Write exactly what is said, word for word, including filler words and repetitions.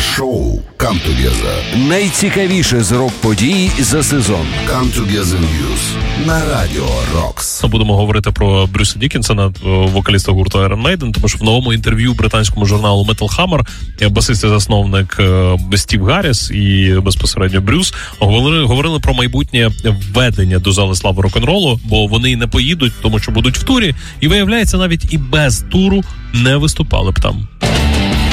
шоу Come Together. Найцікавіше з рок-подій за сезон. Come Together News на Радіо Рокс. Будемо говорити про Брюса Дікінсона, вокаліста гурту Iron Maiden, тому що в новому інтерв'ю британському журналу Metal Hammer басист і засновник Стів Гарріс і безпосередньо Брюс говорили, говорили про майбутнє введення до зали слави рок-н-ролу, бо вони не поїдуть, тому що будуть в турі, і виявляється, навіть і без туру не виступали б там.